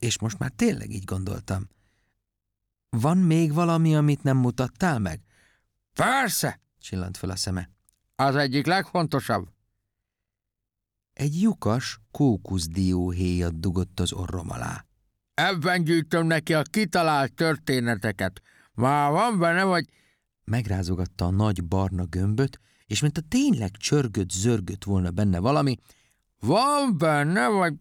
És most már tényleg így gondoltam. Van még valami, amit nem mutattál meg? Persze, Csillant fel a szeme. az egyik legfontosabb. Egy lyukas kókuszdióhéjat dugott az orrom alá. Ebben gyűjtöm neki a kitalált történeteket. Már van benne, vagy... Megrázogatta a nagy barna gömböt, és mint a tényleg csörgött-zörgött volna benne valami, Van benne, vagy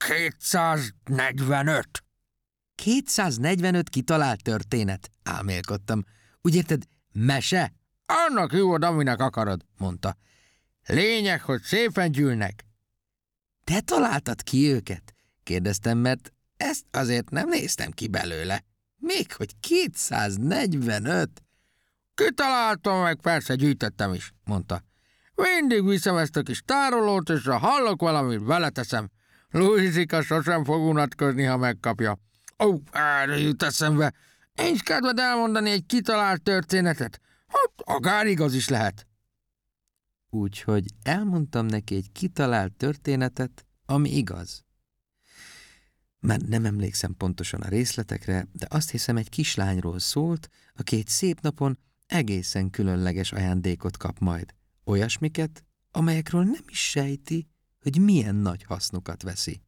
245. 245 kitalált történet, álmélkodtam. Úgy érted, mese? Annak hívod, aminek akarod, Mondta. Lényeg, hogy szépen gyűlnek. Te találtad ki őket? Kérdeztem, mert ezt azért nem néztem ki belőle. Még hogy 245? Kitaláltam meg, persze gyűjtöttem is, Mondta. Mindig viszem ezt a kis tárolót, és ha hallok valamit, beleteszem. Luizika sosem fog unatkozni, ha megkapja. Erre jut eszembe. Nincs kedved elmondani egy kitalált történetet? Hát, akár igaz is lehet. Úgyhogy elmondtam neki egy kitalált történetet, ami igaz. Már nem emlékszem pontosan a részletekre, de azt hiszem, egy kislányról szólt, aki egy szép napon egészen különleges ajándékot kap majd. Olyasmiket, amelyekről nem is sejti, hogy milyen nagy hasznukat veszi.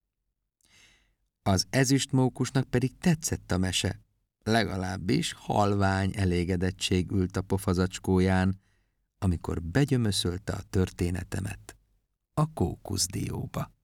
Az ezüstmókusnak pedig tetszett a mese, legalábbis halvány elégedettség ült a pofazacskóján, amikor begyömöszölte a történetemet a kókuszdióba.